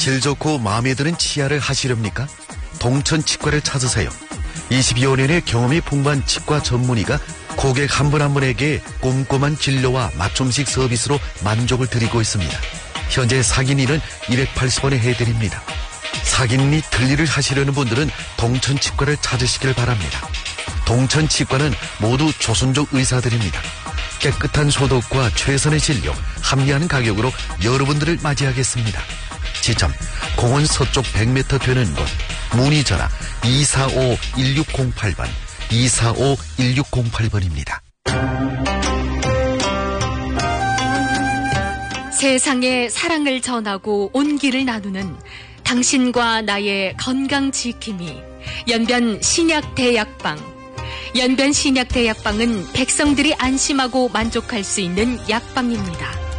질 좋고 마음에 드는 치아를 하시렵니까? 동천 치과를 찾으세요. 22여 년의 경험이 풍부한 치과 전문의가 고객 한 분 한 분에게 꼼꼼한 진료와 맞춤식 서비스로 만족을 드리고 있습니다. 현재 사기니는 280원에 해드립니다. 사기니 들리를 하시려는 분들은 동천치과를 찾으시길 바랍니다. 동천치과는 모두 조선족 의사들입니다. 깨끗한 소독과 최선의 진료, 합리한 가격으로 여러분들을 맞이하겠습니다. 지점, 공원 서쪽 100m 되는 곳, 문의 전화 245-1608번, 245-1608번입니다. 세상에 사랑을 전하고 온기를 나누는 당신과 나의 건강 지킴이 연변 신약대약방. 연변 신약대약방은 백성들이 안심하고 만족할 수 있는 약방입니다.